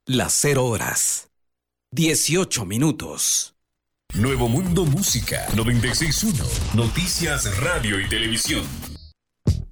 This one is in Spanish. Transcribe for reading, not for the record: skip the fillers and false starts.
Las 0 horas. 18 minutos. Nuevo Mundo Música 96.1. Noticias, radio y televisión.